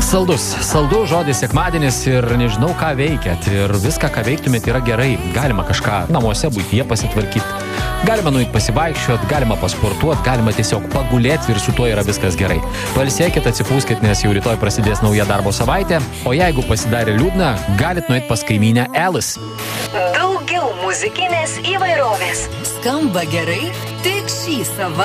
Saldus žodis sekmadienis ir nežinau, ką veikiat. Ir viską, ką veiktumėt, yra gerai. Galima kažką namuose buityje pasitvarkyti. Galima nueiti pasivaikščiot, galima pasportuot, galima tiesiog pagulėti ir su tuo yra viskas gerai. Pailsėkit, atsipūskit, nes jau rytoj prasidės nauja darbo savaitė. O jeigu pasidarė liūdna, galit nueiti pas kaimynę Alice. Daugiau muzikinės įvairovės. Skamba gerai tik šį savaitę.